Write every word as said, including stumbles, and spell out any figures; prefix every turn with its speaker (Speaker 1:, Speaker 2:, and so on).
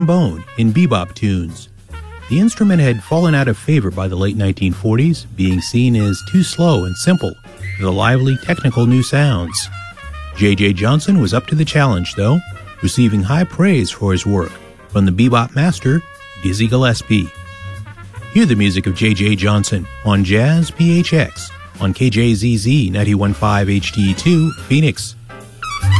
Speaker 1: trombone in bebop tunes. The instrument had fallen out of favor by the late nineteen forties, being seen as too slow and simple for the lively technical new sounds. J J. Johnson was up to the challenge, though, receiving high praise for his work from the bebop master, Dizzy Gillespie. Hear the music of J J. Johnson on Jazz P H X on K J Z Z ninety-one point five H D two, Phoenix.